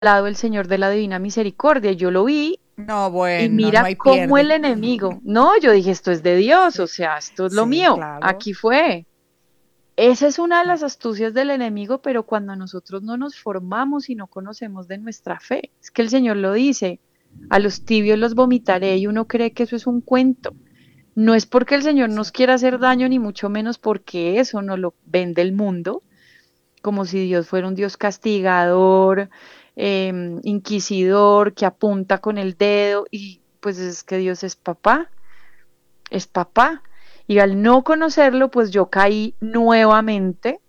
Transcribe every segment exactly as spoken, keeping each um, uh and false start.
lado el Señor de la Divina Misericordia. Yo lo vi No, y bueno, no mira hay cómo el pierde. enemigo, no, yo dije, esto es de Dios, o Sí, sea, esto es lo sí, mío, claro. aquí fue. Esa es una de Sí, las astucias del enemigo, pero cuando nosotros no nos formamos y no conocemos de nuestra fe, es que el Señor lo dice, a los tibios los vomitaré y uno cree que eso es un cuento. No es porque el Señor sí, nos quiera hacer daño, ni mucho menos porque eso no lo vende el mundo, como si Dios fuera un Dios castigador, eh, inquisidor, que apunta con el dedo, y pues es que Dios es papá, es papá. Y al no conocerlo, pues yo caí nuevamente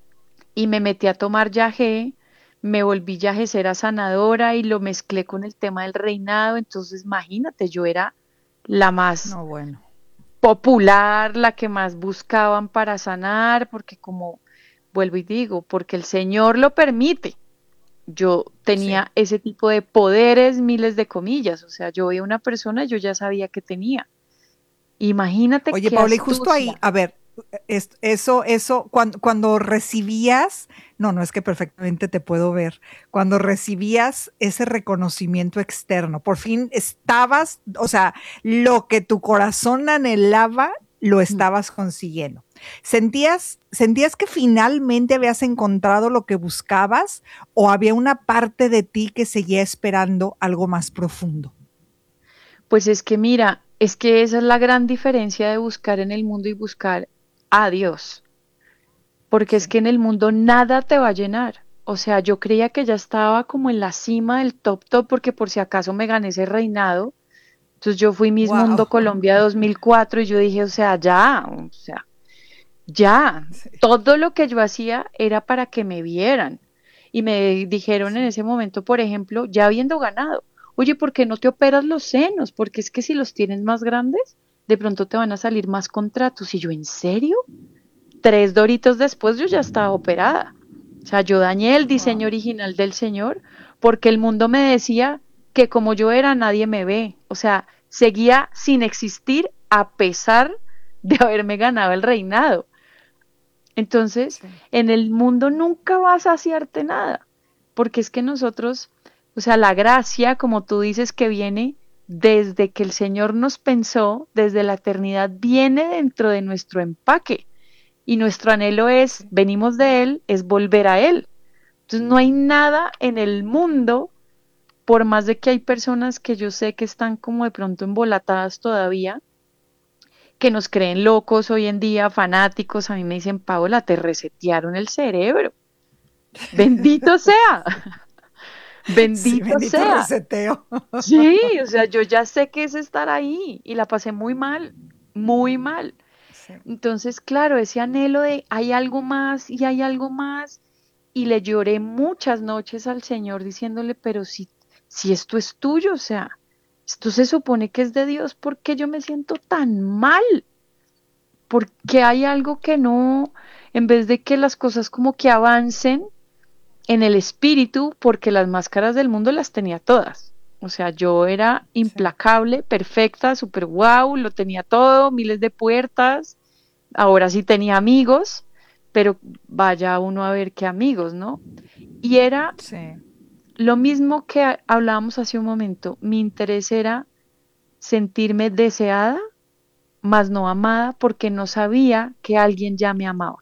y me metí a tomar yagé, me volví yagecera sanadora y lo mezclé con el tema del reinado. Entonces, imagínate, yo era la más no, bueno. popular, la que más buscaban para sanar, porque como vuelvo y digo, porque el Señor lo permite. Yo Sí. tenía ese tipo de poderes, miles de comillas, o sea, yo veía una persona y yo ya sabía que tenía. Imagínate Oye, qué Paula, y justo ahí, astucia. a ver, es- eso, eso, cuando, cuando recibías, no, no es que perfectamente te puedo ver, cuando recibías ese reconocimiento externo, por fin estabas, o sea, lo que tu corazón anhelaba, lo Mm. estabas consiguiendo. ¿Sentías, sentías que finalmente habías encontrado lo que buscabas o había una parte de ti que seguía esperando algo más profundo? Pues es que mira, es que esa es la gran diferencia de buscar en el mundo y buscar a Dios, porque es Sí. que en el mundo nada te va a llenar. O sea, yo creía que ya estaba como en la cima del top top porque por si acaso me gané ese reinado. Entonces yo fui Miss Mundo Wow. Colombia dos mil cuatro y yo dije, o sea, ya, o sea, ya, Sí, todo lo que yo hacía era para que me vieran. Y me dijeron en sí. ese momento, por ejemplo, ya habiendo ganado, oye, ¿por qué no te operas los senos? Porque es que si los tienes más grandes, de pronto te van a salir más contratos. Y yo, ¿en serio? Tres doritos después yo ya estaba operada. O sea, yo dañé el diseño Wow. original del Señor porque el mundo me decía que como yo era, nadie me ve. O sea, seguía sin existir a pesar de haberme ganado el reinado. Entonces, Sí. en el mundo nunca vas a saciarte nada, porque es que nosotros, o sea, la gracia, como tú dices, que viene desde que el Señor nos pensó, desde la eternidad, viene dentro de nuestro empaque. Y nuestro anhelo es, Sí. venimos de Él, es volver a Él. Entonces no hay nada en el mundo, por más de que hay personas que yo sé que están como de pronto embolatadas todavía, que nos creen locos hoy en día, fanáticos, a mí me dicen, Paola, te resetearon el cerebro. Bendito sea, Sí, bendito bendito sea. reseteo. Sí, o sea, yo ya sé que es estar ahí y la pasé muy mal, muy mal. Sí, Entonces, claro, ese anhelo de hay algo más y hay algo más. Y le lloré muchas noches al Señor diciéndole, pero si, si esto es tuyo, o sea, esto se supone que es de Dios, ¿por qué yo me siento tan mal? Porque hay algo que no, en vez de que las cosas como que avancen en el espíritu, porque las máscaras del mundo las tenía todas. O sea, yo era sí. implacable, perfecta, super wow, lo tenía todo, miles de puertas. Ahora sí tenía amigos, pero vaya uno a ver qué amigos, ¿no? Y era Sí. lo mismo que ha- hablábamos hace un momento. Mi interés era sentirme deseada, mas no amada, porque no sabía que alguien ya me amaba.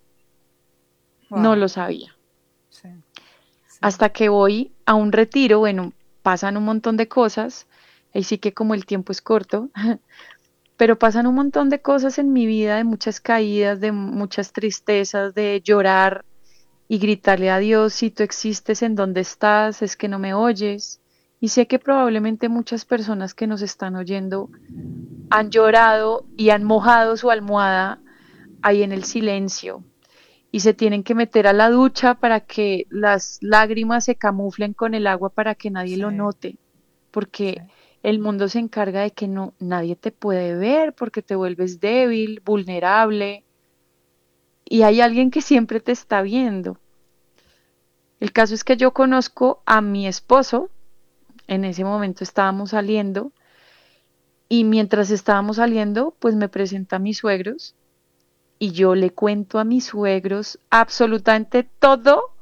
No Wow. lo sabía. Sí, sí, Hasta que voy a un retiro, bueno, pasan un montón de cosas, ahí sí que como el tiempo es corto, pero pasan un montón de cosas en mi vida, de muchas caídas, de muchas tristezas, de llorar y gritarle a Dios, si tú existes, en dónde estás, es que no me oyes. Y sé que probablemente muchas personas que nos están oyendo han llorado y han mojado su almohada ahí en el silencio y se tienen que meter a la ducha para que las lágrimas se camuflen con el agua para que nadie lo sí, note, sí, porque el mundo se encarga de que no nadie te puede ver porque te vuelves débil, vulnerable y hay alguien que siempre te está viendo. El caso es que yo conozco a mi esposo, en ese momento estábamos saliendo y mientras estábamos saliendo, pues me presenta a mis suegros y yo le cuento a mis suegros absolutamente todo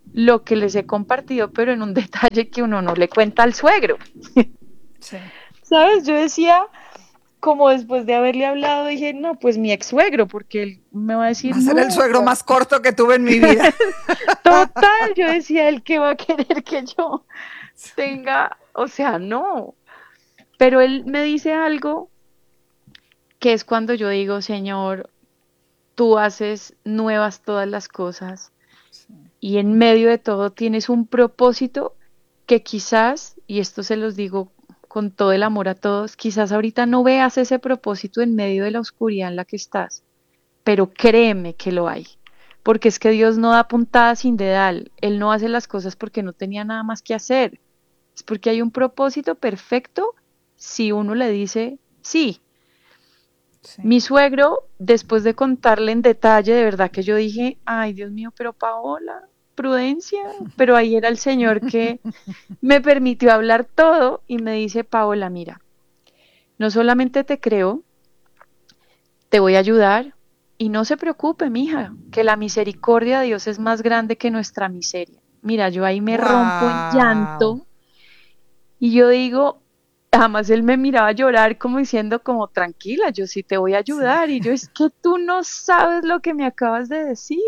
lo que les he compartido, pero en un detalle que uno no le cuenta al suegro. Sí. ¿Sabes? Yo decía, como después de haberle hablado, dije, no, pues mi ex suegro, porque él me va a decir, Va a ser no, el o suegro sea, más corto que tuve en mi vida. total, yo decía, él que va a querer que yo tenga, o sea, no. Pero él me dice algo que es cuando yo digo, Señor, tú haces nuevas todas las cosas y en medio de todo tienes un propósito que quizás, y esto se los digo con todo el amor a todos, quizás ahorita no veas ese propósito en medio de la oscuridad en la que estás, pero créeme que lo hay. Porque es que Dios no da puntada sin dedal. Él no hace las cosas porque no tenía nada más que hacer. Es porque hay un propósito perfecto si uno le dice sí. Sí. Mi suegro, después de contarle en detalle, de verdad que yo dije, ay Dios mío, pero Paola, prudencia, pero ahí era el Señor que me permitió hablar todo y me dice, Paola, mira, no solamente te creo, te voy a ayudar y no se preocupe, mija, que la misericordia de Dios es más grande que nuestra miseria. Mira, yo ahí me rompo en Wow. llanto y yo digo, jamás él me miraba llorar como diciendo como tranquila, yo sí te voy a Sí. ayudar y yo es que tú no sabes lo que me acabas de decir.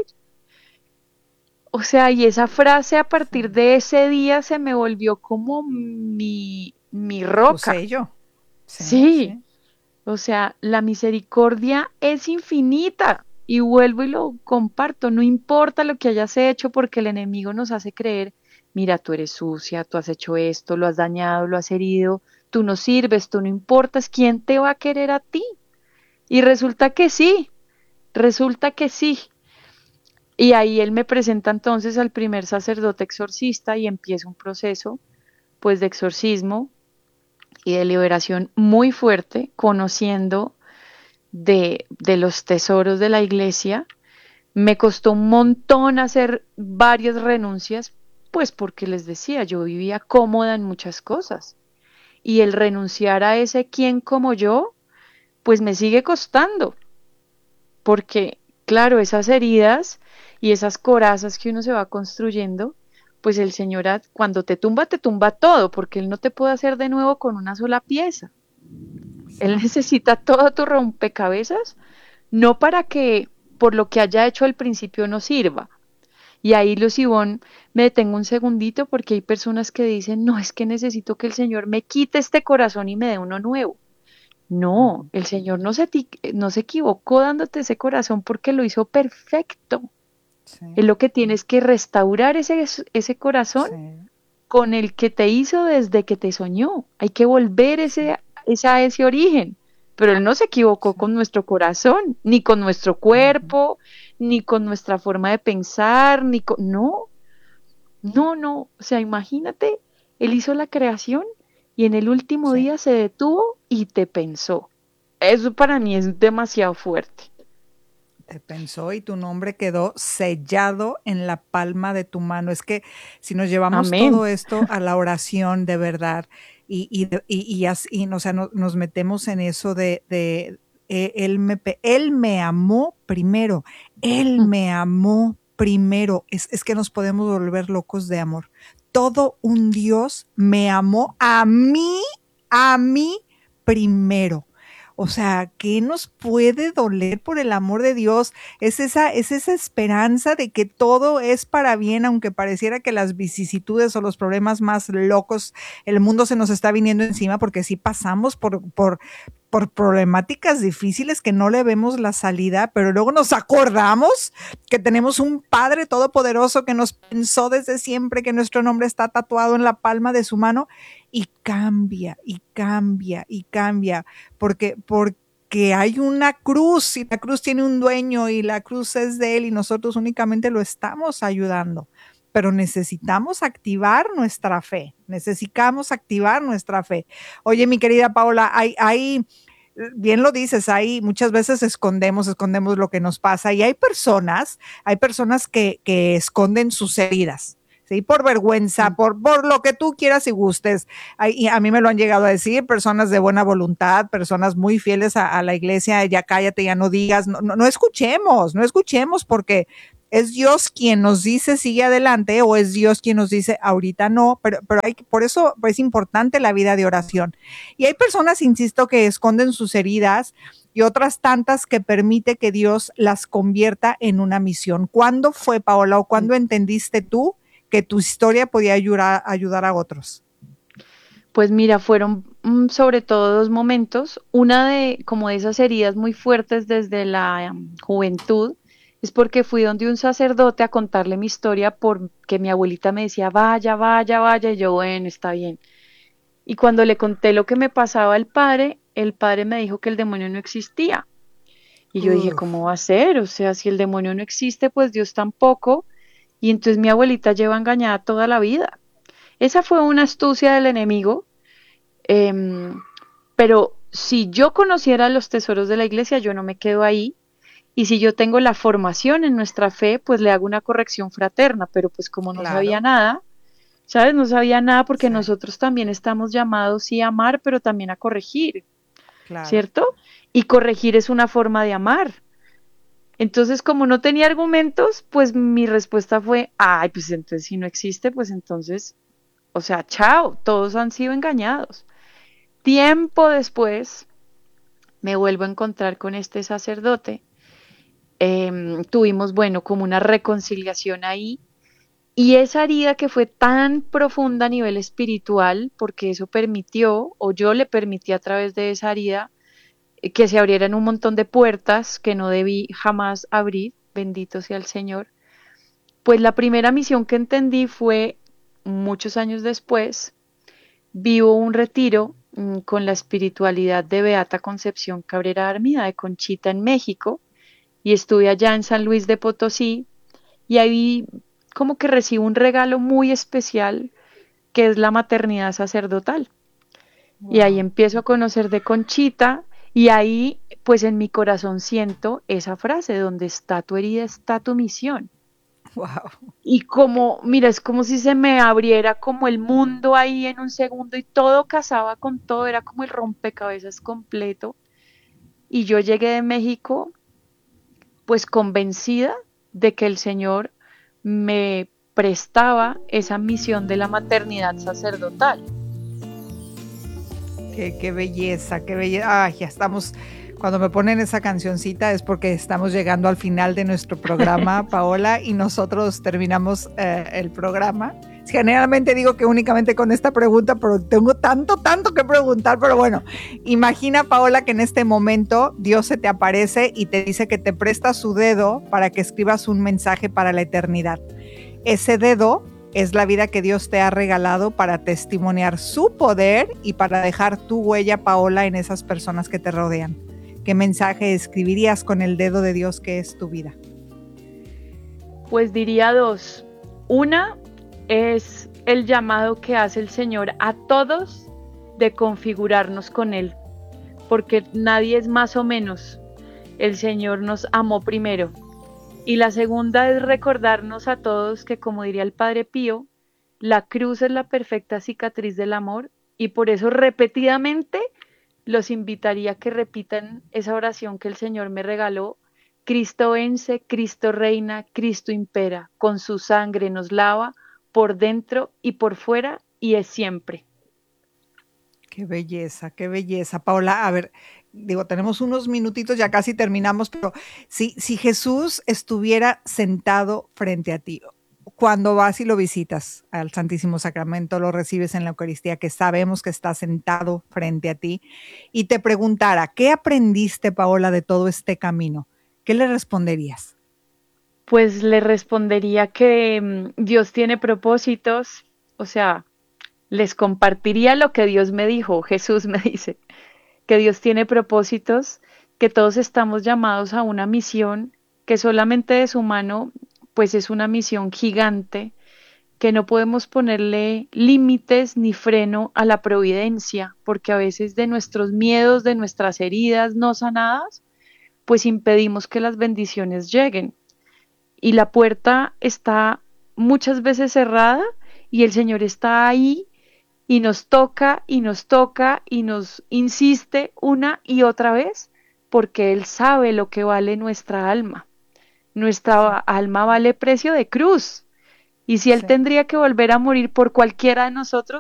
O sea, y esa frase a Sí. partir de ese día se me volvió como mi, mi Tu roca. sello. Sí, Sí, sí. o sea, la misericordia es infinita y vuelvo y lo comparto. No importa lo que hayas hecho porque el enemigo nos hace creer, mira, tú eres sucia, tú has hecho esto, lo has dañado, lo has herido, tú no sirves, tú no importas, ¿quién te va a querer a ti? Y resulta que sí, resulta que sí. Y ahí él me presenta entonces al primer sacerdote exorcista y empieza un proceso pues de exorcismo y de liberación muy fuerte, conociendo de, de los tesoros de la iglesia. Me costó un montón hacer varias renuncias, pues porque les decía, yo vivía cómoda en muchas cosas. Y el renunciar a ese quien como yo, pues me sigue costando, porque claro, esas heridas y esas corazas que uno se va construyendo, pues el Señor a- cuando te tumba, te tumba todo, porque Él no te puede hacer de nuevo con una sola pieza. Él Sí. necesita todo tu rompecabezas, no para que por lo que haya hecho al principio no sirva. Y ahí, Luz Ivonne, me detengo un segundito porque hay personas que dicen, no, es que necesito que el Señor me quite este corazón y me dé uno nuevo. No, Ujú. el Señor no se, ti- no se equivocó dándote ese corazón porque lo hizo perfecto. Sí. Es lo que tienes que restaurar ese, ese corazón Sí. con el que te hizo desde que te soñó. Hay que volver Sí. ese, ese a ese origen. Pero Él no se equivocó Sí. con nuestro corazón, ni con nuestro Ujú. cuerpo, ni con nuestra forma de pensar, ni con... No, no, no. O sea, imagínate, Él hizo la creación y en el último Sí. día se detuvo y te pensó. Eso para mí es demasiado fuerte. Te pensó y tu nombre quedó sellado en la palma de tu mano. Es que si nos llevamos Amén. todo esto a la oración de verdad y, y, de- y, y así, y, o sea, no- nos metemos en eso de, de eh, él, me, pe- él me amó primero, él Mm. me amó primero. Es, es que nos podemos volver locos de amor. Todo un Dios me amó a mí, a mí primero. O sea, ¿qué nos puede doler por el amor de Dios? Es esa, es esa esperanza de que todo es para bien, aunque pareciera que las vicisitudes o los problemas más locos, el mundo se nos está viniendo encima, porque sí pasamos por, por, por problemáticas difíciles que no le vemos la salida, pero luego nos acordamos que tenemos un Padre Todopoderoso que nos pensó desde siempre, que nuestro nombre está tatuado en la palma de su mano y cambia y cambia y cambia porque, porque hay una cruz y la cruz tiene un dueño y la cruz es de él y nosotros únicamente lo estamos ayudando. Pero necesitamos activar nuestra fe, necesitamos activar nuestra fe. Oye, mi querida Paola, hay, hay, bien lo dices, hay muchas veces escondemos, escondemos lo que nos pasa y hay personas, hay personas que, que esconden sus heridas. ¿Sí? Por vergüenza, Mm. por, por lo que tú quieras y gustes. Y a mí me lo han llegado a decir personas de buena voluntad, personas muy fieles a, a la iglesia, ya cállate, ya no digas, no, no, no escuchemos, no escuchemos porque ¿Es Dios quien nos dice sigue adelante o es Dios quien nos dice ahorita no? Pero, pero hay, por eso es importante la vida de oración. Y hay personas, insisto, que esconden sus heridas y otras tantas que permite que Dios las convierta en una misión. ¿Cuándo fue, Paola, o cuándo entendiste tú que tu historia podía ayudar, ayudar a otros? Pues mira, fueron mm, sobre todo dos momentos. Una de como de esas heridas muy fuertes desde la mm, juventud, es porque fui donde un sacerdote a contarle mi historia porque mi abuelita me decía, vaya, vaya, vaya, y yo, bueno, está bien. Y cuando le conté lo que me pasaba al padre, el padre me dijo que el demonio no existía. Y yo dije, Uf, ¿cómo va a ser? O sea, si el demonio no existe, pues Dios tampoco. Y entonces mi abuelita lleva engañada toda la vida. Esa fue una astucia del enemigo. em, pero si yo conociera los tesoros de la iglesia, yo no me quedo ahí. Y si yo tengo la formación en nuestra fe, pues le hago una corrección fraterna. Pero pues como no sabía claro, nada, ¿sabes? No sabía nada porque sí, nosotros también estamos llamados, sí, a amar, pero también a corregir, claro. ¿cierto? Y corregir es una forma de amar. Entonces, como no tenía argumentos, pues mi respuesta fue, ay, pues entonces si no existe, pues entonces, o sea, chao, todos han sido engañados. Tiempo después me vuelvo a encontrar con este sacerdote. Em, tuvimos, bueno, como una reconciliación ahí. Y esa herida que fue tan profunda a nivel espiritual, porque eso permitió, o yo le permití a través de esa herida, eh, que se abrieran un montón de puertas que no debí jamás abrir, bendito sea el Señor. Pues la primera misión que entendí fue muchos años después, vivo un retiro mm, con la espiritualidad de Beata Concepción Cabrera Armida de Conchita en México y estuve allá en San Luis de Potosí y ahí como que recibo un regalo muy especial que es la maternidad sacerdotal. Y ahí Wow, empiezo a conocer de Conchita y ahí pues en mi corazón siento esa frase, donde está tu herida, está tu misión. wow. Y como, mira, es como si se me abriera como el mundo ahí en un segundo y todo casaba con todo, era como el rompecabezas completo. Y yo llegué de México pues convencida de que el Señor me prestaba esa misión de la maternidad sacerdotal. Qué, qué belleza, qué belleza. Ay, ya estamos, cuando me ponen esa cancioncita es porque estamos llegando al final de nuestro programa, Paola, y nosotros terminamos eh, el programa. Generalmente digo que únicamente con esta pregunta, pero tengo tanto, tanto que preguntar, pero bueno, imagina, Paola, que en este momento Dios se te aparece y te dice que te presta su dedo para que escribas un mensaje para la eternidad. Ese dedo es la vida que Dios te ha regalado para testimoniar su poder y para dejar tu huella, Paola, en esas personas que te rodean. ¿Qué mensaje escribirías con el dedo de Dios que es tu vida? Pues diría dos. Una es el llamado que hace el Señor a todos de configurarnos con Él, porque nadie es más o menos. El Señor nos amó primero. Y la segunda es recordarnos a todos que, como diría el Padre Pío, la cruz es la perfecta cicatriz del amor y por eso repetidamente los invitaría a que repitan esa oración que el Señor me regaló. Cristo vence, Cristo reina, Cristo impera, con su sangre nos lava por dentro y por fuera y es siempre. Qué belleza, qué belleza. Paola, a ver, digo, tenemos unos minutitos, ya casi terminamos, pero si, si Jesús estuviera sentado frente a ti, cuando vas y lo visitas al Santísimo Sacramento, lo recibes en la Eucaristía, que sabemos que está sentado frente a ti, y te preguntara, ¿qué aprendiste, Paola, de todo este camino? ¿Qué le responderías? Pues le respondería que mm, Dios tiene propósitos, o sea, les compartiría lo que Dios me dijo, Jesús me dice, que Dios tiene propósitos, que todos estamos llamados a una misión, que solamente de su mano, pues es una misión gigante, que no podemos ponerle límites ni freno a la providencia, porque a veces de nuestros miedos, de nuestras heridas no sanadas, pues impedimos que las bendiciones lleguen. Y la puerta está muchas veces cerrada y el Señor está ahí y nos toca y nos toca y nos insiste una y otra vez porque Él sabe lo que vale nuestra alma. Nuestra sí, alma vale precio de cruz. Y si Él sí. tendría que volver a morir por cualquiera de nosotros,